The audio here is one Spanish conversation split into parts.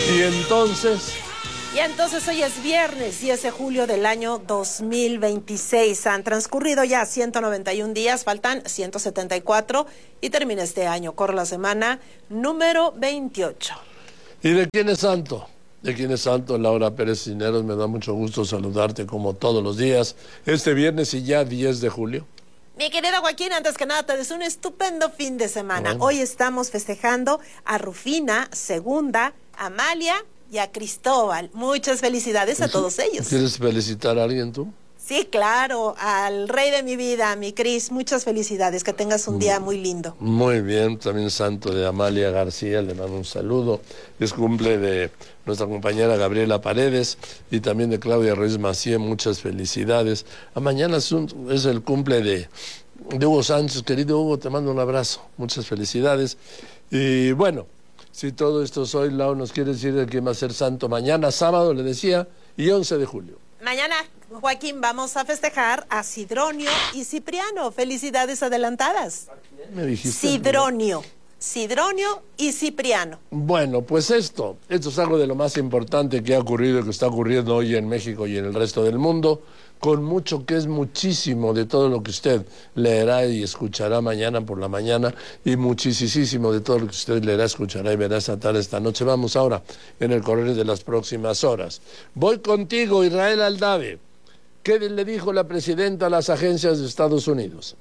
Y entonces hoy es viernes 10 de julio del año 2026. Han transcurrido ya 191 días, faltan 174 y termina este año. Corre la semana número 28. ¿Y de quién es santo? ¿De quién es santo? Laura Pérez Cisneros, me da mucho gusto saludarte como todos los días. Este viernes y ya 10 de julio. Mi querido Joaquín, antes que nada te deseo un estupendo fin de semana. Bueno. Hoy estamos festejando a Rufina, Segunda, Amalia y a Cristóbal. Muchas felicidades a todos ellos. ¿Quieres felicitar a alguien tú? Sí, claro, al rey de mi vida, a mi Cris. Muchas felicidades, que tengas un día muy lindo. Muy bien, también santo de Amalia García, le mando un saludo. Es cumple de nuestra compañera Gabriela Paredes y también de Claudia Ruiz Macié, muchas felicidades. Mañana es el cumple de Hugo Sánchez, querido Hugo, te mando un abrazo, muchas felicidades. Y bueno, si todo esto es hoy, Lau, nos quiere decir de quién va a ser santo mañana, sábado, le decía, y 11 de julio. Mañana, Joaquín, vamos a festejar a Sidronio y Cipriano. Felicidades adelantadas. ¿Me dijiste? Sidronio y Cipriano. Bueno, pues esto es algo de lo más importante que ha ocurrido y que está ocurriendo hoy en México y en el resto del mundo, con mucho que es muchísimo de todo lo que usted leerá y escuchará mañana por la mañana y muchísimo de todo lo que usted leerá, escuchará y verá esta tarde, esta noche. Vamos ahora en el correr de las próximas horas. Voy contigo, Israel Aldave. ¿Qué le dijo la presidenta a las agencias de Estados Unidos?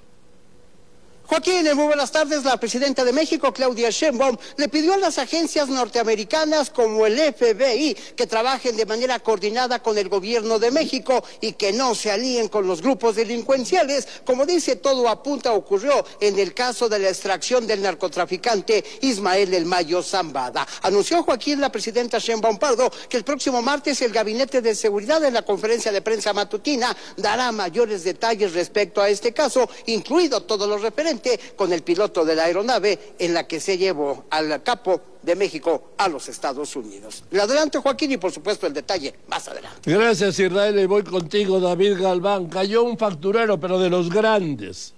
Joaquín, muy buenas tardes. La presidenta de México, Claudia Sheinbaum, le pidió a las agencias norteamericanas como el FBI que trabajen de manera coordinada con el gobierno de México y que no se alíen con los grupos delincuenciales. Como dice, todo apunta, ocurrió en el caso de la extracción del narcotraficante Ismael El Mayo Zambada. Anunció, Joaquín, la presidenta Sheinbaum Pardo, que el próximo martes el Gabinete de Seguridad en la conferencia de prensa matutina dará mayores detalles respecto a este caso, incluido todo lo referente con el piloto de la aeronave en la que se llevó al capo de México a los Estados Unidos. Le adelanto, Joaquín, y por supuesto el detalle más adelante. Gracias, Israel, y voy contigo, David Galván. Cayó un facturero, pero de los grandes.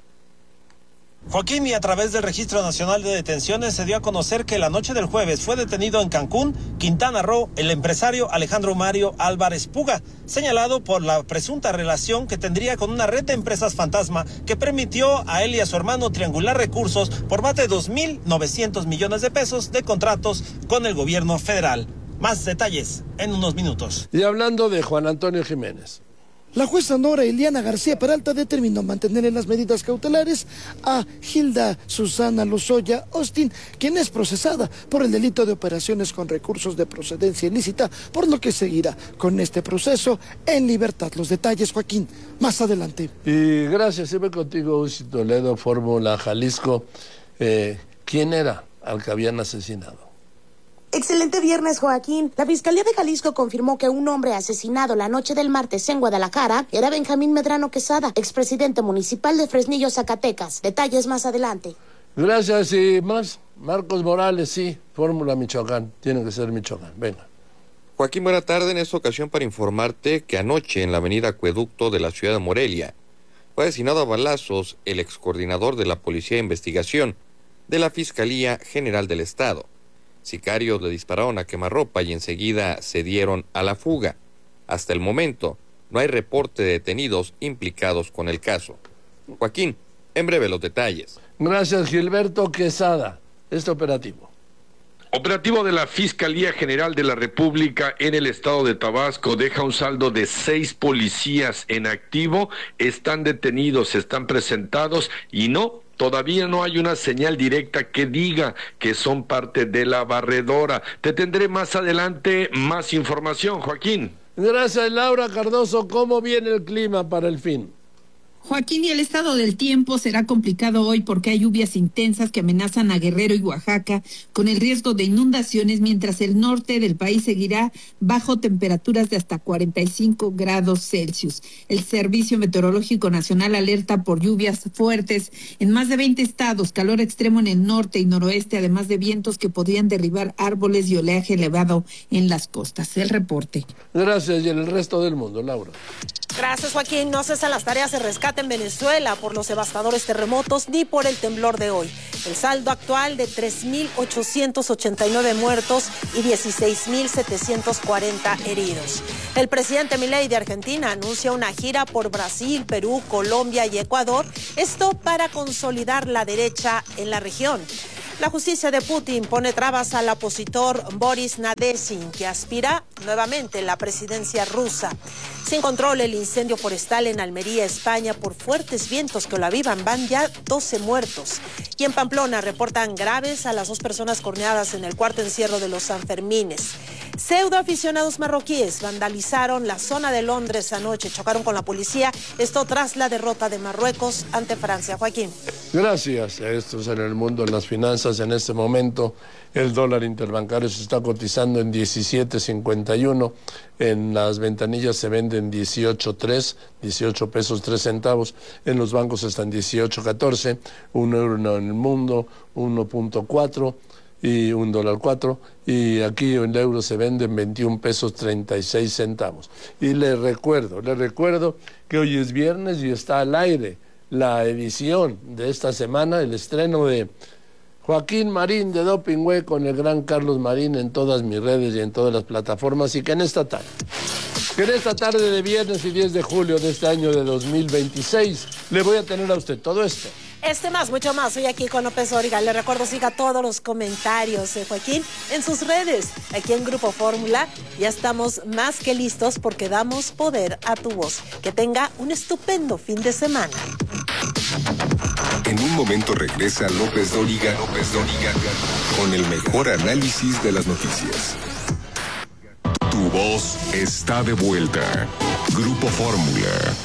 Joaquín, y a través del Registro Nacional de Detenciones se dio a conocer que la noche del jueves fue detenido en Cancún, Quintana Roo, el empresario Alejandro Mario Álvarez Puga, señalado por la presunta relación que tendría con una red de empresas fantasma que permitió a él y a su hermano triangular recursos por más de 2.900 millones de pesos de contratos con el gobierno federal. Más detalles en unos minutos. Y hablando de Juan Antonio Jiménez. La jueza Nora Eliana García Peralta determinó mantener en las medidas cautelares a Hilda Susana Lozoya Austin, quien es procesada por el delito de operaciones con recursos de procedencia ilícita, por lo que seguirá con este proceso en libertad. Los detalles, Joaquín, más adelante. Y gracias, siempre contigo, Uzi Toledo, Fórmula Jalisco. ¿Quién era al que habían asesinado? Excelente viernes, Joaquín. La Fiscalía de Jalisco confirmó que un hombre asesinado la noche del martes en Guadalajara era Benjamín Medrano Quesada, expresidente municipal de Fresnillo, Zacatecas. Detalles más adelante. Gracias, y más. Marcos Morales, sí, Fórmula Michoacán. Tiene que ser Michoacán. Venga. Joaquín, buena tarde. En esta ocasión para informarte que anoche en la avenida Acueducto de la ciudad de Morelia fue asesinado a balazos el excoordinador de la Policía de Investigación de la Fiscalía General del Estado. Sicarios le dispararon a quemarropa y enseguida se dieron a la fuga. Hasta el momento no hay reporte de detenidos implicados con el caso. Joaquín, en breve los detalles. Gracias, Gilberto Quesada. Este operativo. Operativo de la Fiscalía General de la República en el estado de Tabasco deja un saldo de 6 policías en activo. Están detenidos, están presentados y todavía no hay una señal directa que diga que son parte de la barredora. Te tendré más adelante más información, Joaquín. Gracias, Laura Cardoso. ¿Cómo viene el clima para el fin? Joaquín, y el estado del tiempo será complicado hoy porque hay lluvias intensas que amenazan a Guerrero y Oaxaca con el riesgo de inundaciones, mientras el norte del país seguirá bajo temperaturas de hasta 45 grados Celsius. El Servicio Meteorológico Nacional alerta por lluvias fuertes en más de 20 estados, calor extremo en el norte y noroeste, además de vientos que podrían derribar árboles y oleaje elevado en las costas. El reporte. Gracias, y en el resto del mundo, Laura. Gracias, Joaquín. No cesan las tareas de rescate rescate en Venezuela por los devastadores terremotos ni por el temblor de hoy. El saldo actual de 3.889 muertos y 16.740 heridos. El presidente Milei de Argentina anuncia una gira por Brasil, Perú, Colombia y Ecuador, esto para consolidar la derecha en la región. La justicia de Putin pone trabas al opositor Boris Nadezhd, que aspira nuevamente a la presidencia rusa. Sin control el incendio forestal en Almería, España, por fuertes vientos que lo avivan, van ya 12 muertos. Y en Pamplona reportan graves a las 2 personas corneadas en el cuarto encierro de los Sanfermines. Pseudoaficionados marroquíes vandalizaron la zona de Londres anoche, chocaron con la policía, esto tras la derrota de Marruecos ante Francia. Joaquín. Gracias. Esto es en el mundo de las finanzas. En este momento el dólar interbancario se está cotizando en 17.51. En las ventanillas se vende en 18.3, 18 pesos 3 centavos. En los bancos está en 18.14. Un euro en el mundo, 1.4 y $1.04. Y aquí el euro se vende en 21 pesos 36 centavos. Y les recuerdo que hoy es viernes y está al aire la edición de esta semana, el estreno de Joaquín Marín de Doping Way con el gran Carlos Marín en todas mis redes y en todas las plataformas, y que en esta tarde de viernes y 10 de julio de este año de 2026 le voy a tener a usted todo esto. Mucho más, soy aquí con López Dóriga. Le recuerdo, siga todos los comentarios de Joaquín en sus redes. Aquí en Grupo Fórmula ya estamos más que listos porque damos poder a tu voz. Que tenga un estupendo fin de semana. En un momento regresa López Dóriga con el mejor análisis de las noticias. Tu voz está de vuelta. Grupo Fórmula.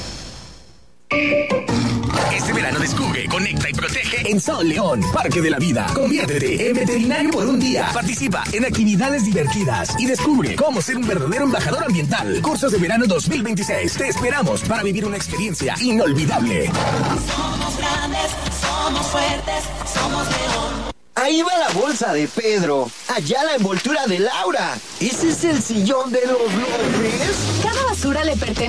Este verano descubre, conecta y protege en Sol León, Parque de la Vida. Conviértete en veterinario por un día. Participa en actividades divertidas y descubre cómo ser un verdadero embajador ambiental. Cursos de verano 2026. Te esperamos para vivir una experiencia inolvidable. Somos grandes, somos fuertes, somos León. Ahí va la bolsa de Pedro. Allá la envoltura de Laura. ¿Ese es el sillón de los López? Cada basura le pertenece